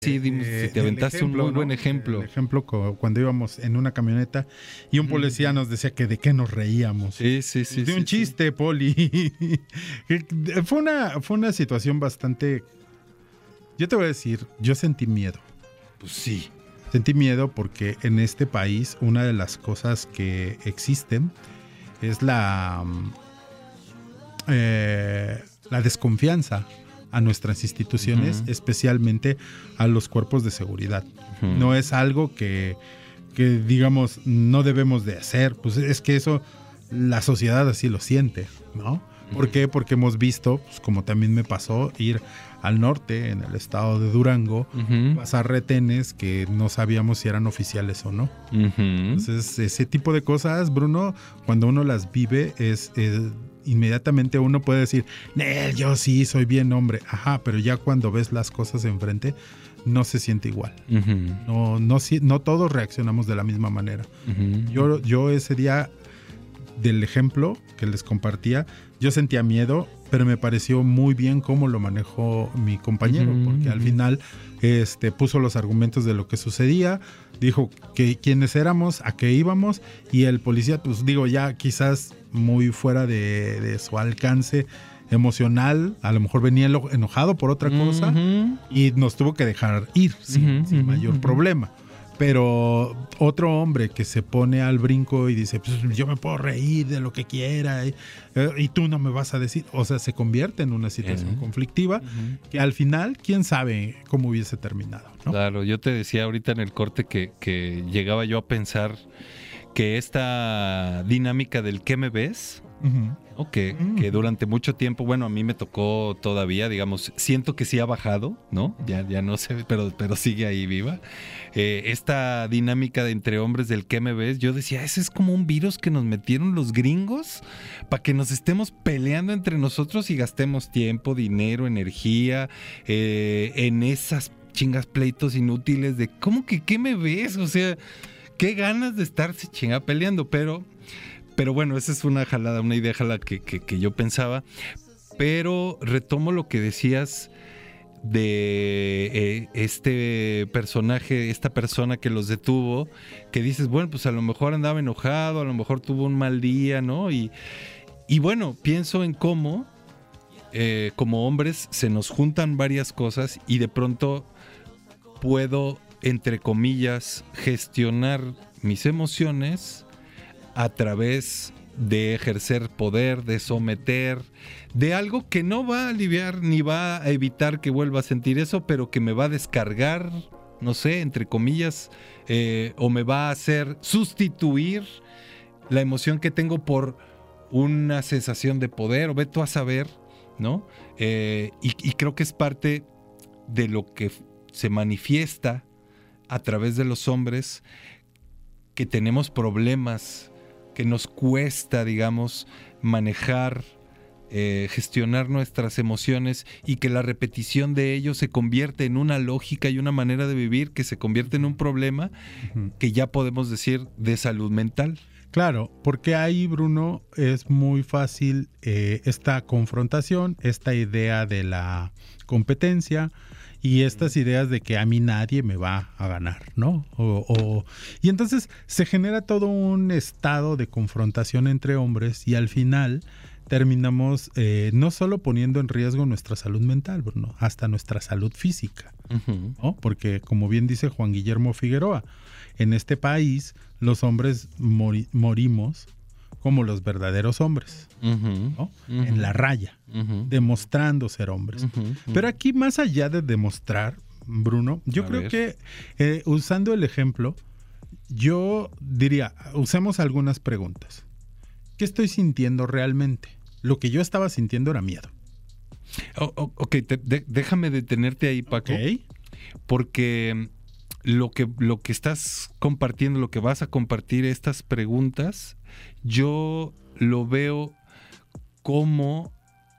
Sí, dime, si te aventaste un muy buen ejemplo. El ejemplo cuando íbamos en una camioneta y un policía nos decía que de qué nos reíamos. Sí. De un chiste, Poli. Fue una situación bastante... Yo te voy a decir, yo sentí miedo. Pues sí. Sentí miedo porque en este país una de las cosas que existen es la desconfianza a nuestras instituciones, especialmente a los cuerpos de seguridad. No es algo que digamos no debemos de hacer, pues es que eso la sociedad así lo siente, ¿no? ¿Por qué? Porque hemos visto, pues como también me pasó, ir al norte, en el estado de Durango, pasar retenes que no sabíamos si eran oficiales o no. Entonces, ese tipo de cosas, Bruno, cuando uno las vive, inmediatamente uno puede decir, yo sí soy bien hombre, pero ya cuando ves las cosas enfrente no se siente igual. No todos reaccionamos de la misma manera. Yo ese día del ejemplo que les compartía, yo sentía miedo, pero me pareció muy bien cómo lo manejó mi compañero, porque al final puso los argumentos de lo que sucedía, dijo que quiénes éramos, a qué íbamos, y el policía, pues digo, ya quizás muy fuera de su alcance emocional, a lo mejor venía enojado por otra cosa y nos tuvo que dejar ir sin mayor problema. Pero otro hombre que se pone al brinco y dice, pues yo me puedo reír de lo que quiera y tú no me vas a decir, o sea, se convierte en una situación conflictiva que al final, quién sabe cómo hubiese terminado, ¿no? Claro, yo te decía ahorita en el corte que llegaba yo a pensar que esta dinámica del ¿qué me ves? ¿No? Que durante mucho tiempo, bueno, a mí me tocó todavía, digamos, siento que sí ha bajado, ¿no? Ya no sé, pero sigue ahí viva. Esta dinámica de entre hombres del ¿qué me ves? Yo decía, ese es como un virus que nos metieron los gringos para que nos estemos peleando entre nosotros y gastemos tiempo, dinero, energía en esas chingas pleitos inútiles de ¿cómo que qué me ves? O sea, qué ganas de estarse chinga peleando, pero bueno, esa es una idea jalada que yo pensaba. Pero retomo lo que decías de este personaje, esta persona que los detuvo, que dices, bueno, pues a lo mejor andaba enojado, a lo mejor tuvo un mal día, ¿no? Y bueno, pienso en cómo como hombres se nos juntan varias cosas y de pronto puedo, entre comillas, gestionar mis emociones a través de ejercer poder, de someter, de algo que no va a aliviar ni va a evitar que vuelva a sentir eso, pero que me va a descargar, no sé, entre comillas, o me va a hacer sustituir la emoción que tengo por una sensación de poder, o ve tú a saber, ¿no? Y creo que es parte de lo que se manifiesta a través de los hombres, que tenemos problemas, que nos cuesta, digamos, manejar, gestionar nuestras emociones, y que la repetición de ello se convierte en una lógica y una manera de vivir que se convierte en un problema que ya podemos decir de salud mental. Claro, porque ahí, Bruno, es muy fácil esta confrontación, esta idea de la competencia y estas ideas de que a mí nadie me va a ganar, ¿no? Y entonces se genera todo un estado de confrontación entre hombres y al final terminamos no solo poniendo en riesgo nuestra salud mental, Bruno, hasta nuestra salud física, ¿no? Porque como bien dice Juan Guillermo Figueroa, en este país los hombres morimos como los verdaderos hombres, ¿no? En la raya, demostrando ser hombres. Pero aquí, más allá de demostrar, Bruno, yo creo que usando el ejemplo, yo diría, usemos algunas preguntas. ¿Qué estoy sintiendo realmente? Lo que yo estaba sintiendo era miedo. Ok, déjame detenerte ahí, Paco. Okay. Porque lo que estás compartiendo, lo que vas a compartir, estas preguntas, yo lo veo como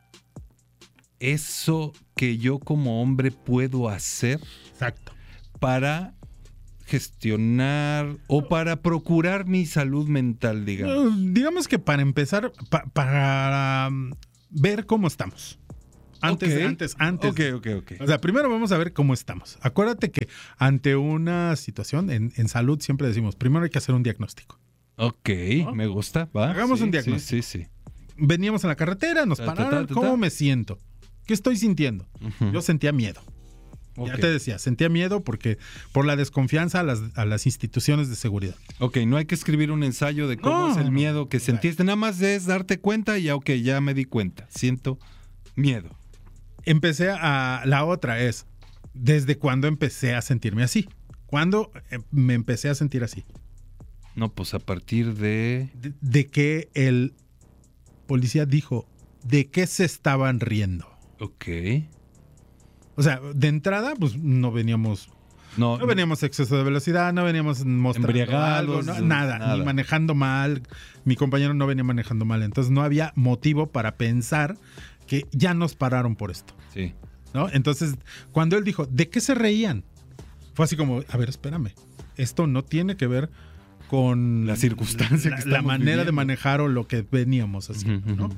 eso que yo como hombre puedo hacer. Exacto. Para gestionar o para procurar mi salud mental, digamos. Digamos que para empezar, para ver cómo estamos. Antes. Ok. O sea, primero vamos a ver cómo estamos. Acuérdate que ante una situación, en salud siempre decimos, primero hay que hacer un diagnóstico. Ok, ¿no? Me gusta. ¿Va? Hagamos un diagnóstico. Sí. Veníamos en la carretera, nos pararon. ¿Cómo me siento? ¿Qué estoy sintiendo? Yo sentía miedo. Ya te decía, sentía miedo por la desconfianza a las instituciones de seguridad. Ok, no hay que escribir un ensayo de cómo es el miedo que sentiste. Nada más es darte cuenta y ya me di cuenta. Siento miedo. Empecé a... La otra es, ¿desde cuándo empecé a sentirme así? ¿Cuándo me empecé a sentir así? No, pues a partir de... De que el policía dijo, ¿de qué se estaban riendo? Ok. O sea, de entrada, pues no veníamos exceso de velocidad, no veníamos mostrando embriagados, algo, nada, ni manejando mal. Mi compañero no venía manejando mal, entonces no había motivo para pensar que ya nos pararon por esto. Sí. ¿No? Entonces, cuando él dijo, ¿de qué se reían? Fue así como, a ver, espérame, esto no tiene que ver con la circunstancia, la manera viviendo de manejar o lo que veníamos haciendo, ¿no?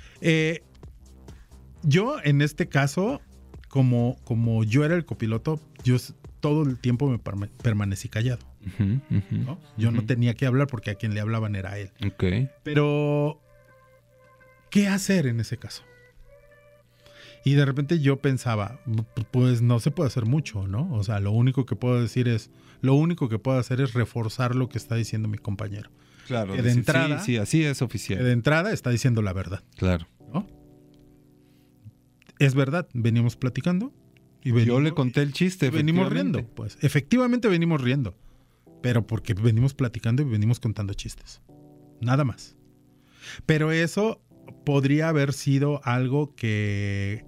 Yo, en este caso, como yo era el copiloto, yo todo el tiempo me permanecí callado. ¿No? Yo no tenía que hablar porque a quien le hablaban era él. Okay. Pero, ¿qué hacer en ese caso? Y de repente yo pensaba, pues no se puede hacer mucho, ¿no? O sea, lo único que puedo hacer es reforzar lo que está diciendo mi compañero. Claro. Que de entrada, sí, así es oficial. Que de entrada está diciendo la verdad. Claro. ¿No? Es verdad, venimos platicando. Yo le conté el chiste. Venimos riendo, pues. Efectivamente venimos riendo. Pero porque venimos platicando y venimos contando chistes. Nada más. Pero eso podría haber sido algo que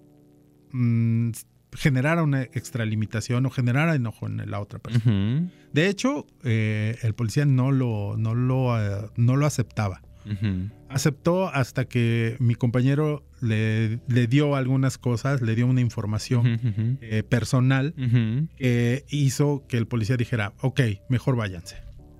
generara una extralimitación o generara enojo en la otra persona. De hecho, el policía no lo aceptaba. Aceptó hasta que mi compañero le dio algunas cosas, le dio una información personal que hizo que el policía dijera, ok, mejor váyanse.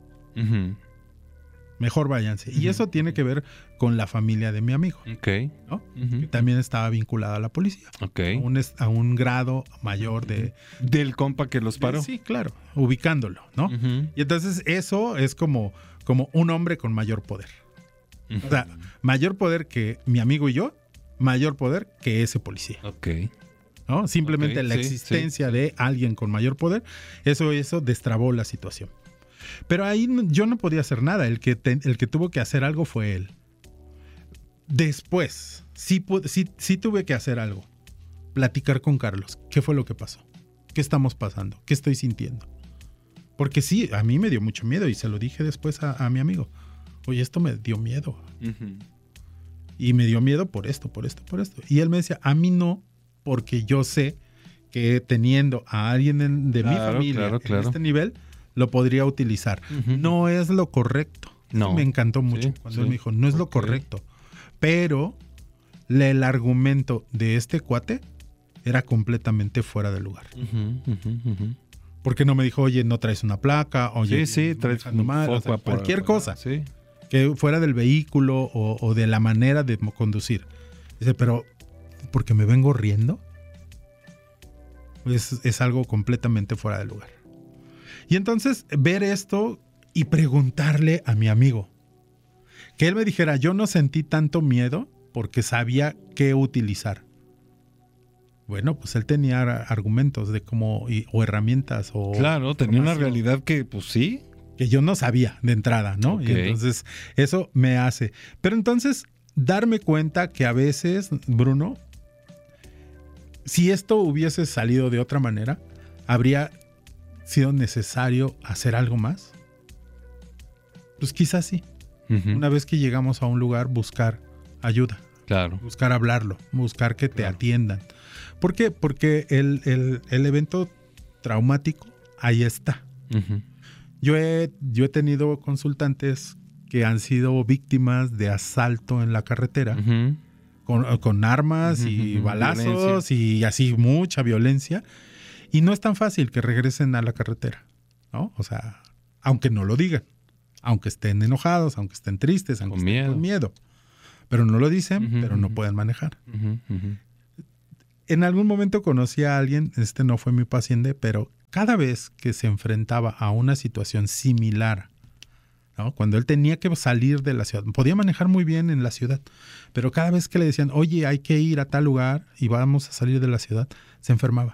Mejor váyanse. Y eso tiene que ver con la familia de mi amigo. Okay. ¿No? Que también estaba vinculada a la policía. Okay. A un grado mayor del compa que los paró. Sí, claro. Ubicándolo, ¿no? Y entonces eso es como un hombre con mayor poder. O sea, mayor poder que mi amigo y yo, mayor poder que ese policía. Ok. ¿No? Simplemente la existencia de alguien con mayor poder, eso destrabó la situación. Pero ahí yo no podía hacer nada. El que tuvo que hacer algo fue él. Después, sí tuve que hacer algo. Platicar con Carlos. ¿Qué fue lo que pasó? ¿Qué estamos pasando? ¿Qué estoy sintiendo? Porque sí, a mí me dio mucho miedo y se lo dije después a mi amigo. Oye, esto me dio miedo. Y me dio miedo por esto. Y él me decía, a mí no, porque yo sé que teniendo a alguien de mi familia en este nivel, lo podría utilizar. No es lo correcto. No. Me encantó mucho cuando él me dijo, no es lo correcto. Pero el argumento de este cuate era completamente fuera de lugar. Porque no me dijo, oye, no traes una placa, oye, traes un mal, o sea, cualquier cosa. Sí. Que fuera del vehículo o de la manera de conducir. Dice, pero ¿porque me vengo riendo? Es algo completamente fuera de lugar. Y entonces ver esto y preguntarle a mi amigo. Que él me dijera, yo no sentí tanto miedo porque sabía qué utilizar. Bueno, pues él tenía argumentos de cómo, o herramientas. Claro, tenía una realidad que, pues sí. Que yo no sabía de entrada, ¿no? Okay. Y entonces eso me hace. Pero entonces darme cuenta que a veces, Bruno, si esto hubiese salido de otra manera, habría sido necesario hacer algo más. Pues quizás sí. Una vez que llegamos a un lugar, buscar ayuda. Claro. Buscar hablarlo, buscar que te atiendan. ¿Por qué? Porque el evento traumático ahí está. Yo he tenido consultantes que han sido víctimas de asalto en la carretera con armas y balazos y así mucha violencia. Y no es tan fácil que regresen a la carretera, ¿no? O sea, aunque no lo digan, aunque estén enojados, aunque estén tristes, aunque estén con miedo. Pero no lo dicen, pero no pueden manejar. en algún momento conocí a alguien, no fue mi paciente, pero cada vez que se enfrentaba a una situación similar, ¿no? Cuando él tenía que salir de la ciudad, podía manejar muy bien en la ciudad, pero cada vez que le decían, oye, hay que ir a tal lugar y vamos a salir de la ciudad, se enfermaba.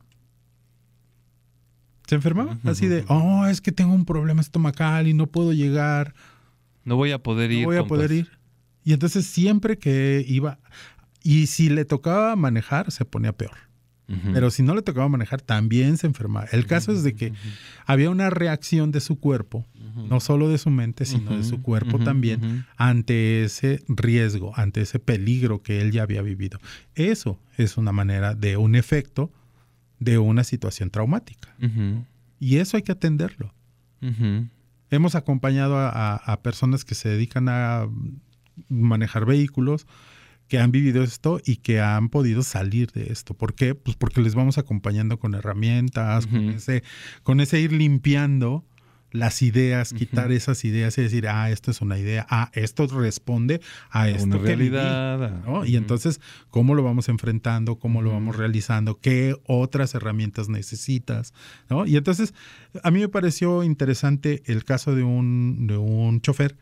Se enfermaba, así de, es que tengo un problema estomacal y no puedo llegar. No voy a poder ir. No voy a poder ir. Y entonces siempre que iba, y si le tocaba manejar, se ponía peor. Pero si no le tocaba manejar, también se enfermaba. El caso es de que había una reacción de su cuerpo, no solo de su mente, sino de su cuerpo también, ante ese riesgo, ante ese peligro que él ya había vivido. Eso es una manera de un efecto de una situación traumática. Y eso hay que atenderlo. Hemos acompañado a personas que se dedican a manejar vehículos, que han vivido esto y que han podido salir de esto. ¿Por qué? Pues porque les vamos acompañando con herramientas, con ese ir limpiando las ideas, quitar esas ideas y decir, esto es una idea, esto responde a esto una que realidad, viví, ¿no? Y entonces, ¿cómo lo vamos enfrentando? ¿Cómo lo vamos realizando? ¿Qué otras herramientas necesitas? ¿No? Y entonces, a mí me pareció interesante el caso de un chofer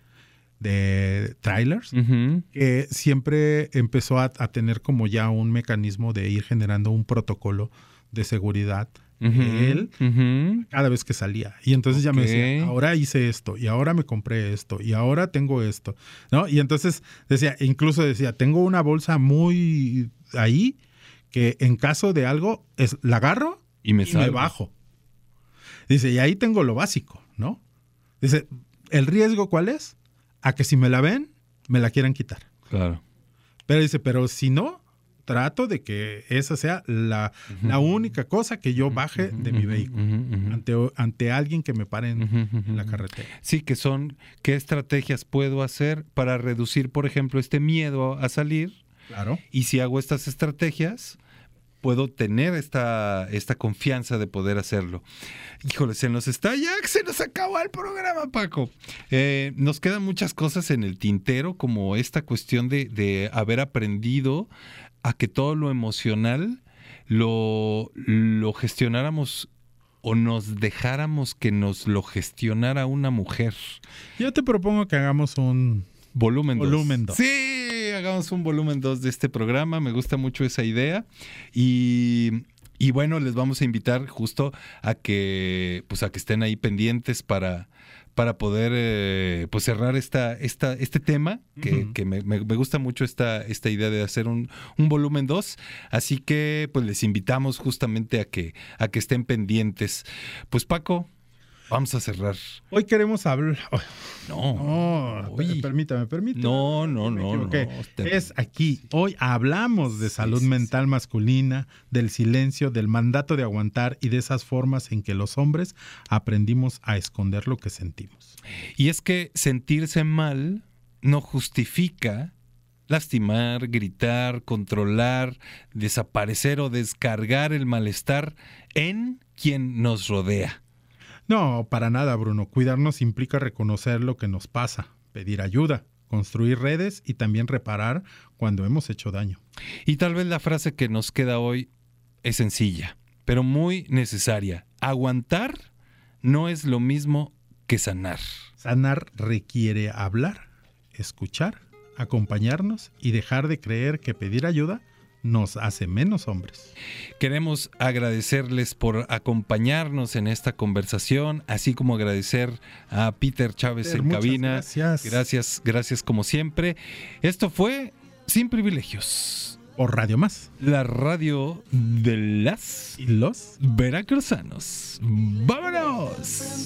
de trailers, que siempre empezó a tener como ya un mecanismo de ir generando un protocolo de seguridad de él cada vez que salía. Y entonces ya me decía, ahora hice esto, y ahora me compré esto, y ahora tengo esto, ¿no? Y entonces incluso decía, tengo una bolsa muy ahí, que en caso de algo, la agarro y me bajo. Dice, y ahí tengo lo básico, ¿no? Dice, ¿el riesgo cuál es? A que si me la ven, me la quieran quitar. Claro. Pero dice, pero si no, trato de que esa sea la única cosa que yo baje de mi vehículo ante alguien que me pare en la carretera. Sí, ¿qué estrategias puedo hacer para reducir, por ejemplo, este miedo a salir? Claro. Y si hago estas estrategias, puedo tener esta confianza de poder hacerlo. Híjole, se nos acabó el programa, Paco. Nos quedan muchas cosas en el tintero, como esta cuestión de haber aprendido a que todo lo emocional lo gestionáramos o nos dejáramos que nos lo gestionara una mujer. Yo te propongo que hagamos un volumen 2. Sí, hagamos un volumen 2 de este programa. Me gusta mucho esa idea. Y bueno, les vamos a invitar justo a que estén ahí pendientes para poder cerrar este tema, que me gusta mucho esta idea de hacer un volumen 2. Así que pues les invitamos justamente a que estén pendientes. Pues Paco, vamos a cerrar. Hoy queremos hablar. Permítame. No. Es aquí. Hoy hablamos de salud mental masculina, del silencio, del mandato de aguantar y de esas formas en que los hombres aprendimos a esconder lo que sentimos. Y es que sentirse mal no justifica lastimar, gritar, controlar, desaparecer o descargar el malestar en quien nos rodea. No, para nada, Bruno. Cuidarnos implica reconocer lo que nos pasa, pedir ayuda, construir redes y también reparar cuando hemos hecho daño. Y tal vez la frase que nos queda hoy es sencilla, pero muy necesaria. Aguantar no es lo mismo que sanar. Sanar requiere hablar, escuchar, acompañarnos y dejar de creer que pedir ayuda nos hace menos hombres. Queremos agradecerles por acompañarnos en esta conversación, así como agradecer a Peter Chávez en cabina. Gracias como siempre. Esto fue Sin Privilegios. Por Radio Más. La radio de las y los veracruzanos. ¡Vámonos!